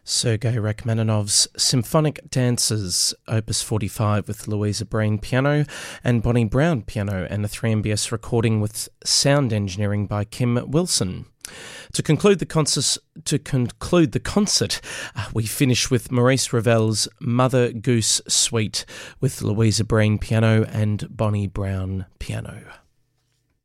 Sergei Rachmaninoff's Symphonic Dances, Opus 45 with Louisa Breen piano and Bonnie Brown piano, and a 3MBS recording with sound engineering by Kim Wilson. To conclude the concert, we finish with Maurice Ravel's Mother Goose Suite with Louisa Breen piano and Bonnie Brown piano.